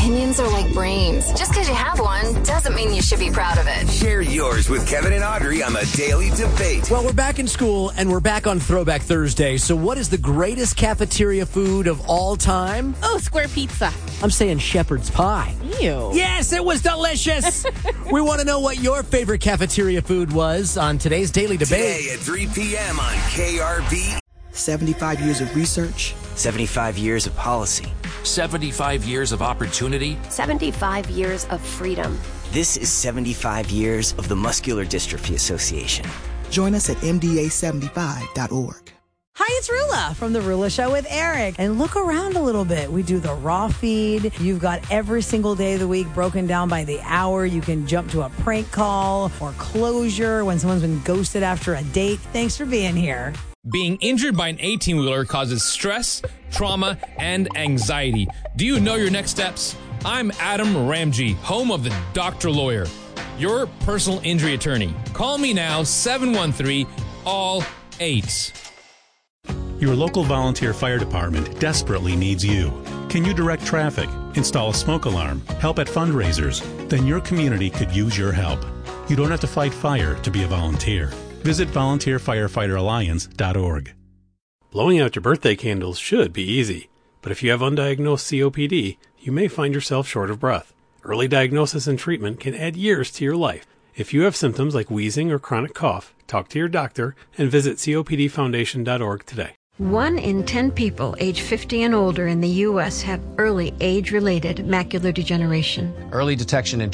opinions are like brains. Just because you have one doesn't mean you should be proud of it. Share yours with Kevin and Audrey on the Daily Debate. Well, we're back in school, and we're back on Throwback Thursday. So what is the greatest cafeteria food of all time? Oh, square pizza. I'm saying shepherd's pie. Ew. Yes, it was delicious. We want to know what your favorite cafeteria food was on today's Daily Debate. Today at 3 p.m. on KRB. 75 years of research. 75 years of policy. 75 years of opportunity. 75 years of freedom. This is 75 years of the Muscular Dystrophy Association. Join us at MDA75.org. Hi, it's Rula from The Rula Show with Eric. And look around a little bit. We do the raw feed. You've got every single day of the week broken down by the hour. You can jump to a prank call or closure when someone's been ghosted after a date. Thanks for being here. Being injured by an 18-wheeler causes stress, trauma, and anxiety. Do you know your next steps? I'm Adam Ramji, home of the Doctor Lawyer, your personal injury attorney. Call me now, 713-ALL-8. Your local volunteer fire department desperately needs you. Can you direct traffic, install a smoke alarm, help at fundraisers? Then your community could use your help. You don't have to fight fire to be a volunteer. Visit volunteerfirefighteralliance.org. Blowing out your birthday candles should be easy, but if you have undiagnosed COPD, you may find yourself short of breath. Early diagnosis and treatment can add years to your life. If you have symptoms like wheezing or chronic cough, talk to your doctor and visit COPDfoundation.org today. 1 in 10 people age 50 and older in the U.S. have early age-related macular degeneration. Early detection and